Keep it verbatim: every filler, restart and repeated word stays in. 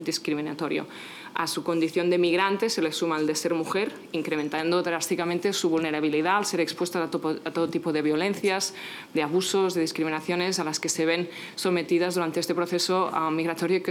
discriminatorio. A su condición de migrante se le suma el de ser mujer, incrementando drásticamente su vulnerabilidad al ser expuesta a, a todo tipo de violencias, de abusos, de discriminaciones a las que se ven sometidas durante este proceso uh, migratorio que